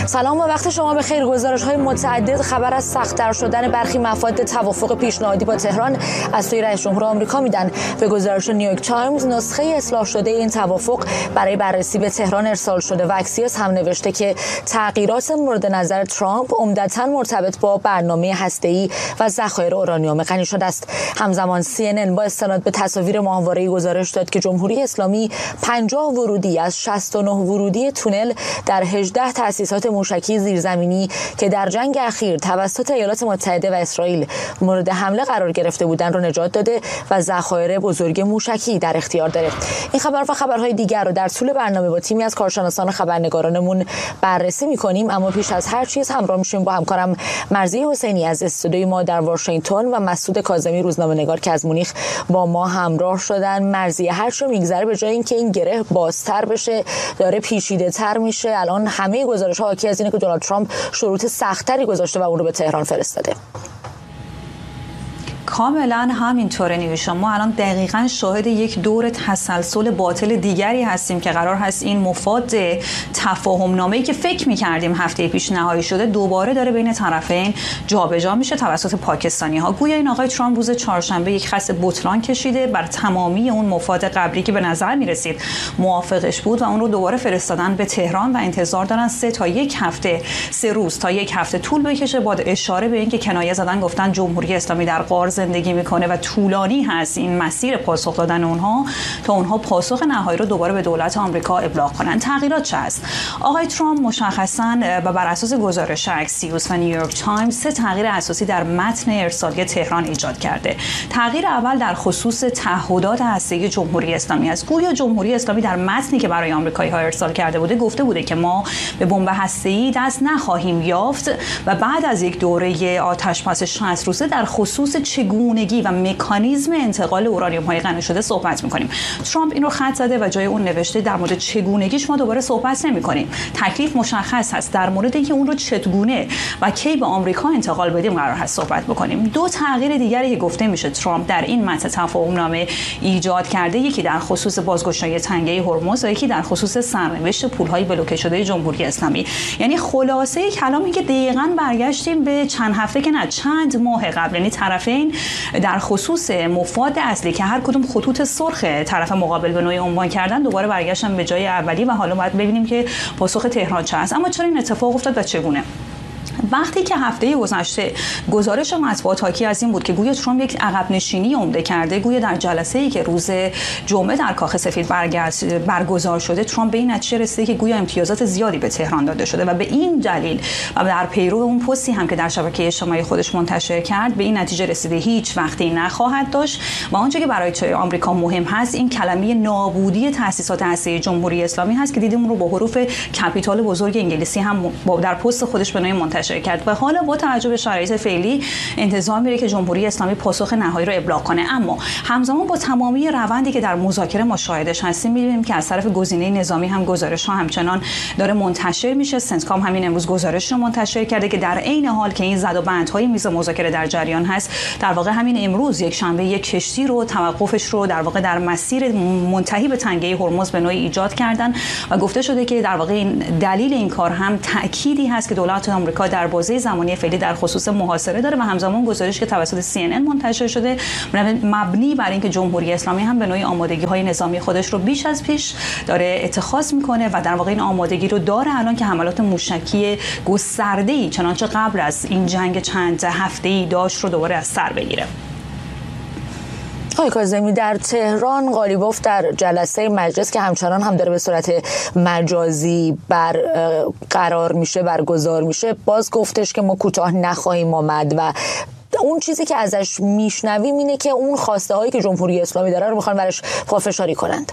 سلام و وقت شما بخیر. گزارش‌های متعدد خبر از سخت‌تر شدن برخی مفاد توافق پیشنهادی با تهران از سوی رئیس جمهور آمریکا میدن. به گزارش نیویورک تایمز، نسخه اصلاح شده این توافق برای بررسی به تهران ارسال شده و اکسیوس هم نوشته که تغییرات مورد نظر ترامپ عمدتاً مرتبط با برنامه هسته‌ای و ذخایر اورانیوم غنی شده است. همزمان CNN با استناد به تصاویر ماهواره‌ای گزارش داد که جمهوری اسلامی 50 ورودی از 69 ورودی تونل در 18 تأسیسات موشکی زیرزمینی که در جنگ اخیر توسط ایالات متحده و اسرائیل مورد حمله قرار گرفته بودند را نجات داده و ذخایر بزرگ موشکی در اختیار داره. این خبر و خبرهای دیگر رو در طول برنامه با تیمی از کارشناسان خبرنگارانمون بررسی می‌کنیم، اما پیش از هر چیز همراه میشیم با همکارم مرضیه حسینی از استودیوی ما در واشنگتن و مسعود کاظمی روزنامه‌نگار که از مونیخ با ما همراه شدن. مرضیه هر چه میگذره به جای اینکه این گره بازتر بشه داره پیچیده‌تر میشه. الان همه گزارش‌ها حاکی از اینه که دونالد ترامپ شروط سخت‌تری گذاشته و اون رو به تهران فرستاده. کاملا همینطوره نیوشا. ما الان دقیقاً شاهد یک دور تسلسل باطل دیگری هستیم که قرار هست این مفاد تفاهم نامه‌ای که فکر می‌کردیم هفته پیش نهایی شده دوباره داره بین طرفین جابجا میشه توسط پاکستانی‌ها. گویا این آقای ترامپ روز چهارشنبه یک خط بطلان کشیده بر تمامی اون مفاد قبلی که به نظر می‌رسید موافقش بود و اون رو دوباره فرستادن به تهران و انتظار دارن 3 روز تا یک هفته طول بکشه، با اشاره به اینکه کنایه زدن گفتن جمهوری اسلامی در غار زندگی میکنه و طولانی هست این مسیر پاسخ دادن اونها تا اونها پاسخ نهایی رو دوباره به دولت آمریکا ابلاغ کنن. تغییرات چه است؟ آقای ترامپ مشخصاً و بر اساس گزارش اکسیوس و نیویورک تایمز 3 تغییر اساسی در متن ارسالی تهران ایجاد کرده. تغییر اول در خصوص تعهدات هسته‌ای جمهوری اسلامی است. گویا جمهوری اسلامی در متنی که برای آمریکایی‌ها ارسال کرده بوده گفته بوده که ما به بمب هسته‌ای دست نخواهیم یافت و بعد از یک دوره آتش‌بس 60 روزه در خصوص چگونگی و مکانیزم انتقال اورانیوم‌های غنی شده صحبت می‌کنیم. ترامپ این رو خط زده و جای اون نوشته در مورد چگونگیش ما دوباره صحبت نمی‌کنیم. تکلیف مشخص هست، در مورد اینکه اون رو چگونه و کی به آمریکا انتقال بدیم قرار هست صحبت بکنیم. 2 تغییر دیگری که گفته میشه ترامپ در این متن تفاهم‌نامه ایجاد کرده، یکی در خصوص بازگشایی تنگه هرمز و یکی در خصوص سرنوشت پول‌های بلوکه شده جمهوری اسلامی. یعنی خلاصه کلامی که دقیقاً برگشتیم به چند هفته که نه چند ماه قبل، یعنی طرفین در خصوص مفاد اصلی که هر کدوم خطوط سرخ طرف مقابل به نوعی عنوان کردن دوباره برگشتن به جای اولی و حالا باید ببینیم که پاسخ تهران چه است. اما چرا این اتفاق افتاد و چگونه؟ وقتی که هفته گذشته گزارش مطبوعات حاکی از این بود که گویا ترامپ یک عقب نشینی عمده کرده، گویا در جلسه‌ای که روز جمعه در کاخ سفید برگزار شده ترامپ به این نتیجه رسیده که گویا امتیازات زیادی به تهران داده شده و به این دلیل و در پیرو اون پستی هم که در شبکه اجتماعی خودش منتشر کرد به این نتیجه رسیده هیچ وقتی نخواهد داشت و آنچه که برای آمریکا مهم هست این کلمه نابودی تأسیسات هسته‌ای جمهوری اسلامی هست که دیدیم اون رو با حروف کپیتال بزرگ انگلیسی هم در پست خودش به نوعی منتشر کرد و حالا با توجه به شرایط فعلی انتظار میره که جمهوری اسلامی پاسخ نهایی رو ابلاغ کنه. اما همزمان با تمامی روندی که در مذاکره ما شاهدش هستیم می‌بینیم که از طرف گزینه نظامی هم گزارش‌ها همچنان داره منتشر میشه. سنتکام همین امروز گزارش رو منتشر کرده که در عین حال که این زد و بندهای میز مذاکره در جریان هست، در واقع همین امروز یک شنبه یک کشتی رو توقفش رو در واقع در مسیر منتهی به تنگه هرمز به نوعی ایجاد کردن و گفته شده که در واقع این دلیل این کار هم تأکیدی هست که دولت آمریکا در بازه زمانی فعلی در خصوص محاصره داره و همزمان گزارش که توسط CNN منتشر شده مبنی بر اینکه جمهوری اسلامی هم به نوعی آمادگی‌های نظامی خودش رو بیش از پیش داره اتخاذ میکنه و در واقع این آمادگی رو داره الان که حملات موشکی گسترده‌ای چنانچه قبل از این جنگ چند هفته‌ای داشت رو دوباره از سر بگیره. آقای کاظمی، در تهران قالیباف در جلسه مجلس که همچنان هم داره به صورت مجازی برگزار میشه باز گفتش که ما کوتاه نخواهیم آمد و اون چیزی که ازش میشنویم اینه که اون خواسته هایی که جمهوری اسلامی داره رو میخوان برش پافشاری کنند.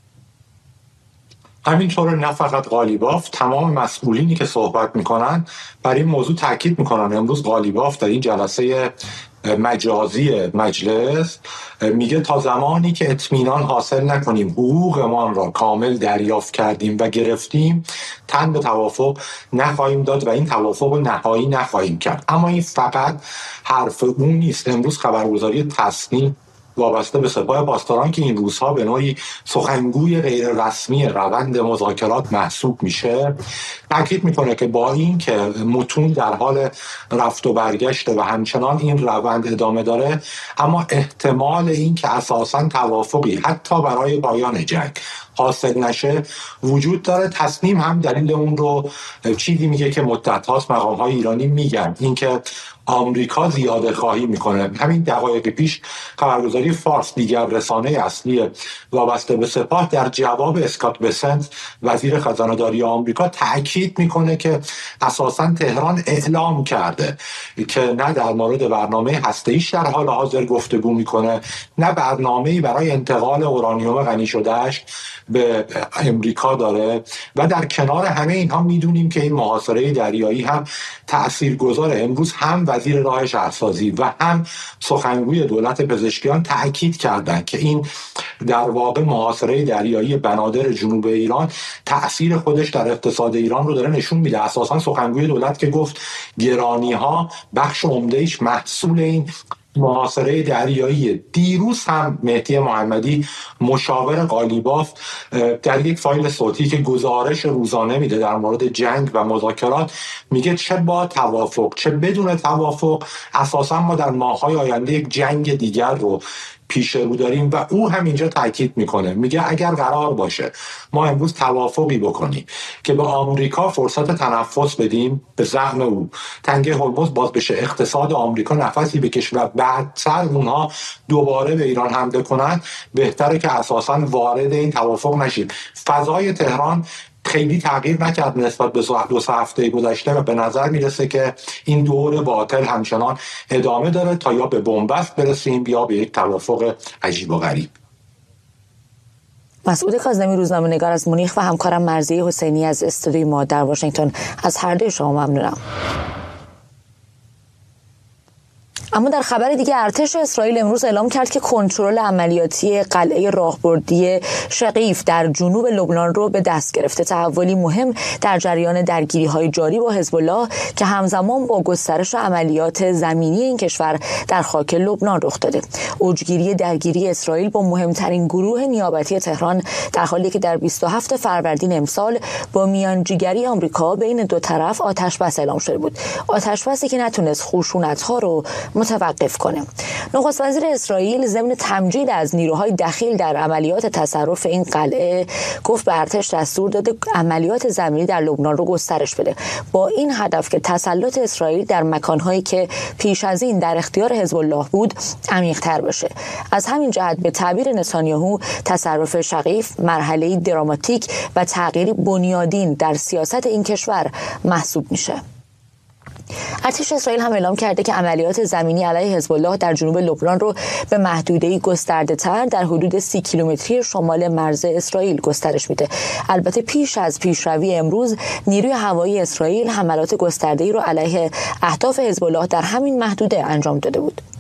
همینطور نه فقط قالیباف، تمام مسئولینی که صحبت میکنن بر این موضوع تاکید میکنن. امروز قالیباف در این جلسه مجازی مجلس میگه تا زمانی که اطمینان حاصل نکنیم حقوقمان را کامل دریافت کردیم و گرفتیم تن به توافق نخواهیم داد و این توافق رو نهایی نخواهیم کرد. اما این فقط حرف اون نیست. امروز خبرگزاری تصنیف وابسته به سپاه پاسداران که این روزها به نوعی سخنگوی غیر رسمی روند مذاکرات محسوب میشه، تاکید میکنه که با این که متون در حال رفت و برگشت و همچنان این روند ادامه داره، اما احتمال این که اساساً توافقی حتی برای پایان جنگ حاصل نشه وجود داره. تصمیم هم دلیل اون رو چیزی میگه که مدت هاست مقام‌های ایرانی میگن، اینکه آمریکا زیاده خواهی میکنه. همین دقایق پیش خبرگزاری فارس، دیگر رسانه اصلی وابسته به سپاه، در جواب اسکات بسنت وزیر خزانه‌داری آمریکا تاکید میکنه که اساساً تهران اعلام کرده که نه در مورد برنامه هسته‌ایش در حال حاضر گفتگو میکنه، نه برنامه‌ای برای انتقال اورانیوم غنی شده‌اش به امریکا داره. و در کنار همه اینها میدونیم که این محاصره دریایی هم تاثیرگذاره. امروز هم وزیر راه شهرسازی و هم سخنگوی دولت پزشکیان تاکید کردند که این در واقع محاصره دریایی بنادر جنوب ایران تأثیر خودش در اقتصاد ایران رو داره نشون میده. اساسا سخنگوی دولت که گفت گرانی ها بخش عمده ایش محصول این محاصره دریایی. دیروز هم مهدی محمدی مشاور قالیباف در یک فایل صوتی که گزارش روزانه میده در مورد جنگ و مذاکرات میگه چه با توافق چه بدون توافق اساسا ما در ماه‌های آینده یک جنگ دیگر رو پیش رو داریم. و او هم اینجا تاکید میکنه، میگه اگر قرار باشه ما امروز توافقی بکنیم که به آمریکا فرصت تنفس بدیم، به زعم او تنگه هرمز باز بشه، اقتصاد آمریکا نفسی بکشه و بعدتر اونها دوباره به ایران حمله کنن، بهتره که اساسا وارد این توافق نشیم. فضای تهران خیلی تغییر نکرد نسبت به 2 هفته گذشته و به نظر میرسه که این دور باطل همچنان ادامه داره تا یا به بنبست برسیم یا به یک توافق عجیب و غریب. مسعود کاظمی، روزنامه‌نگار از مونیخ، و همکارم مرضیه حسینی از استودیوی ما در واشنگتن، از هر دوی شما ممنونم. اما در خبر دیگه، ارتش اسرائیل امروز اعلام کرد که کنترل عملیاتی قلعه راهبردی شقیف در جنوب لبنان رو به دست گرفته. تحولی مهم در جریان درگیری‌های جاری با حزب الله که همزمان با گسترش عملیات زمینی این کشور در خاک لبنان رخ داده. اوجگیری درگیری اسرائیل با مهمترین گروه نیابتی تهران در حالی که در 27 فروردین امسال با میانجیگری آمریکا بین دو طرف آتش‌بس اعلام شده بود. آتش‌بسی که نتونست خشونت‌ها رو متوقف کنه. نخست وزیر اسرائیل ضمن تمجید از نیروهای دخیل در عملیات تصرف این قلعه گفت به ارتش دستور داده عملیات زمینی در لبنان رو گسترش بده، با این هدف که تسلط اسرائیل در مکانهایی که پیش از این در اختیار حزب الله بود عمیق‌تر بشه. از همین جهت به تعبیر نتانیاهو تصرف شقیف مرحله‌ای دراماتیک و تغییری بنیادین در سیاست این کشور محسوب میشه. ارتش اسرائیل هم اعلام کرده که عملیات زمینی علیه حزب الله در جنوب لبنان رو به محدوده‌ای گسترده‌تر در حدود 30 کیلومتری شمال مرز اسرائیل گسترش میده. البته پیش از پیشروی امروز، نیروی هوایی اسرائیل حملات گسترده‌ای رو علیه اهداف حزب الله در همین محدوده انجام داده بود.